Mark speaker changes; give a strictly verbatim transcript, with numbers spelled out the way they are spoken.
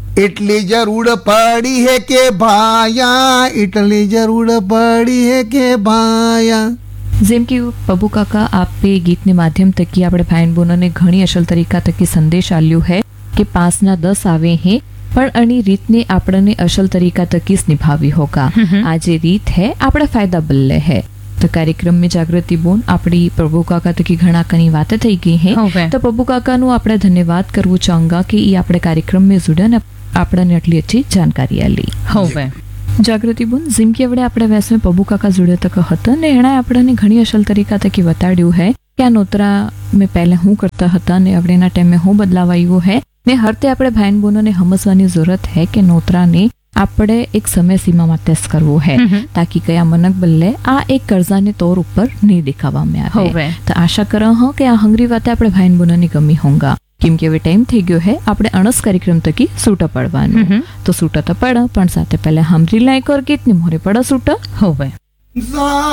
Speaker 1: Italy जरूर पड़ी है के भाया, इटली जरूर पड़ी है के भाया.
Speaker 2: જેમ કે પબુ કાકા આપે ગીતને માધ્યમ થકી આપણે ભાઈન બોનોને ઘણી અસલ તરીકા થકી સંદેશ આલ્યું હે કે પાંચના દસ આવે હે પણ અણી રીતને આપણને અસલ તરીકા થકી જ નિભાવી હોગા. આ જે રીત હે આપણા ફાયદા બલ્લે હે. તો કાર્યક્રમ में જાગૃતિ બોન આપણી પ્રભુ કાકા થકી ઘણા કની વાતે થઈ ગઈ હે. તો પબુ કાકાનું આપણે ધન્યવાદ કરવું ચાહુંગા કે એ આપણે કાર્યક્રમ में जुड़ा ને આપણને આટલી अच्छी जानकारी આલી. હવે જાગૃતિ બોન જેમ કે આપણે આપણે વેસ में પબુ કાકા જોડે તક હતા ને એણે આપણને ઘણી અસલ તરીકા થકી બતાડ્યું હે કે આ નોતરા મેં પહેલા હું કરતા હતા ને હવેના ટાઈમે હું બદલાવ આવ્યો હે ને હરતે આપણે ભાઈન બોનોને સમજવાની જરૂરત હે કે નોતરાને આપણે એક સમય सीमा માટે જ કરવું હે તાકી કયા મનક બલ્લે આ એક કર્જાને તौर ઉપર નહીં દેખાવામાં આવે. તો આશા કરા હા કે આ હંગરી વાતે આપણે ભાઈન બોનોની ગમી હોંગા. કેમ કે હવે ટાઈમ થઈ ગયો હે આપણે અણસ કાર્યક્રમ તકી સૂટા પડવાનું. તો સૂટા તો પડ પણ સાથે પહેલા હમરી લાયક ઓર ગીતની મોરે પડા સૂટા હવે.